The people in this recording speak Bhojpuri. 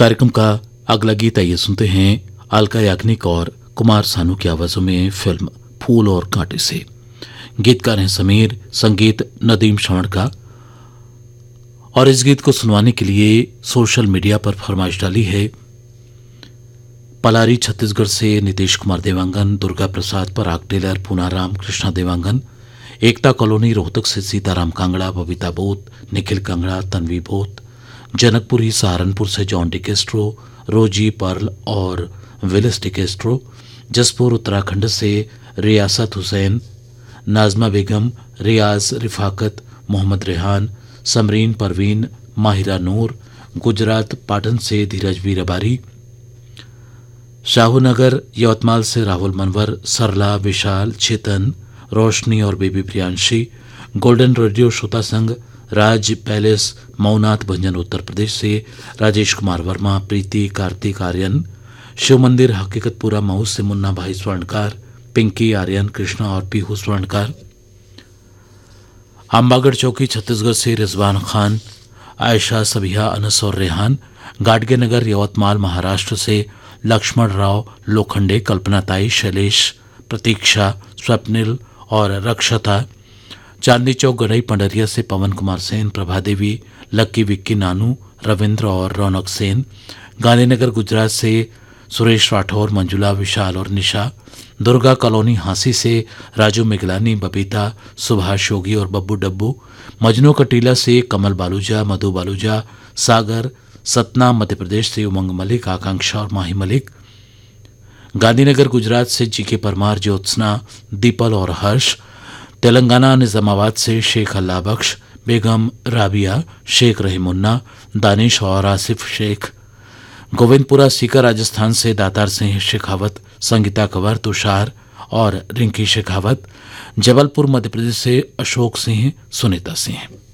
कार्यक्रम का अगला गीत आइए सुनते हैं अलका याग्निक और कुमार सानू की आवाजों में फिल्म फूल और कांटे से। गीतकार हैं समीर, संगीत नदीम श्रवण का। और इस गीत को सुनवाने के लिए सोशल मीडिया पर फरमाइश डाली है पलारी छत्तीसगढ़ से नीतीश कुमार देवांगन, दुर्गा प्रसाद पराग टेलर, पूनाराम कृष्णा देवांगन, एकता कॉलोनी रोहतक से सीताराम कांगड़ा, बबीता बोत, निखिल कांगड़ा, तन्वी बोत, जनकपुरी सहारनपुर से जॉन डिकेस्ट्रो, रोजी पर्ल और विलिस डिकेस्ट्रो, जसपुर उत्तराखंड से रियासत हुसैन, नाजमा बेगम, रियाज रिफाकत, मोहम्मद रेहान, समरीन परवीन, माहिरा नूर, गुजरात पाटन से धीरज वीरबारी, शाहूनगर यवतमाल से राहुल मनवर, सरला, विशाल, चेतन, रोशनी और बेबी प्रियांशी, गोल्डन रेडियो श्रोता संघ, राज पैलेस, मऊनाथ भंजन उत्तर प्रदेश से राजेश कुमार वर्मा, प्रीति, कार्तिक आर्यन, शिव मंदिर हकीकतपुरा मऊ से मुन्ना भाई स्वर्णकार, पिंकी आर्यन, कृष्णा और पीहू स्वर्णकार, अम्बागढ़ चौकी छत्तीसगढ़ से रिजवान खान, आयशा, सबिहा, अनस और रेहान, गाडगे नगर यवतमाल महाराष्ट्र से लक्ष्मण राव लोखंडे, कल्पना ताई, शैलेश, प्रतीक्षा, स्वप्निल और रक्षता, चांदनी चौक गढ़ई पंडरिया से पवन कुमार सेन, प्रभा देवी, लक्की विक्की नानू, रविंद्र और रौनक सेन, गांधीनगर गुजरात से सुरेश राठौर, मंजुला, विशाल और निशा, दुर्गा कॉलोनी हांसी से राजू मिगलानी, बबीता, सुभाष योगी और बब्बू डब्बू, मजनू कटीला से कमल बालूजा, मधु बालूजा, सागर, सतना मध्य प्रदेश से उमंग मलिक, आकांक्षा और माही मलिक, गांधीनगर गुजरात से जीके परमार, ज्योत्सना, दीपल और हर्ष, तेलंगाना निजामाबाद से शेख अल्लाह बख्श, बेगम राबिया, शेख रहीमुन्ना, दानिश और आसिफ शेख, गोविंदपुरा सीकर राजस्थान से दातार सिंह शेखावत, संगीता कंवर, तुषार और रिंकी शेखावत, जबलपुर मध्य प्रदेश से अशोक सिंह, सुनीता सिंह।